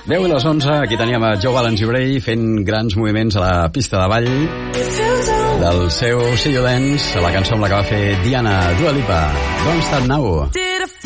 10 i les 11, aquí teníem a Joe Valens-Gibray fent grans moviments a la pista de ball del seu See You Dance, la cançó amb la que va fer Diana Dua Lipa, Don't Start Now.